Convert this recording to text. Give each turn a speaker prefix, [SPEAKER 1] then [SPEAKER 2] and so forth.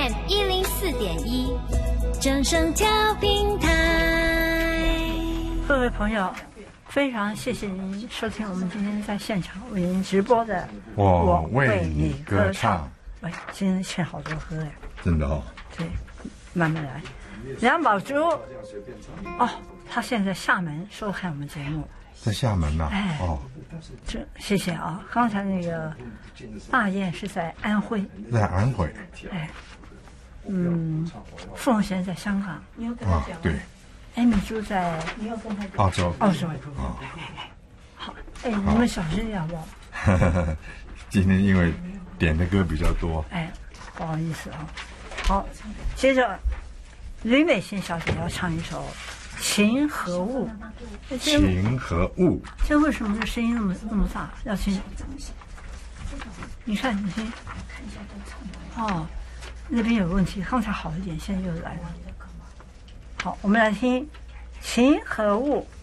[SPEAKER 1] FM 104.1，正声调频台。
[SPEAKER 2] 各位朋友，非常谢谢您收听我们今天在现场为您直播的
[SPEAKER 3] 我为你歌唱。
[SPEAKER 2] 喂，今天欠好多歌呀！
[SPEAKER 3] 真的哦。
[SPEAKER 2] 对，慢慢来。梁宝珠，哦，他现在厦门收看我们节目。
[SPEAKER 3] 在厦门呐、
[SPEAKER 2] 哎，
[SPEAKER 3] 哦，
[SPEAKER 2] 这谢谢啊！刚才那个大雁是在安徽，
[SPEAKER 3] 在安徽。
[SPEAKER 2] 哎，傅荣贤在香港，
[SPEAKER 3] 啊，对，
[SPEAKER 2] 艾米珠在
[SPEAKER 3] 澳洲。
[SPEAKER 2] 澳洲。
[SPEAKER 3] 啊，
[SPEAKER 2] 好，哎，你们小声点好不好？
[SPEAKER 3] 今天因为点的歌比较多，
[SPEAKER 2] 哎，不好意思啊。好，接着吕美心小姐要唱一首《情和物》。
[SPEAKER 3] 情和物。
[SPEAKER 2] 这为什么这声音那么大？要听？你看，你听。哦，那边有问题，刚才好一点，现在又来了。好，我们来听《情和物》。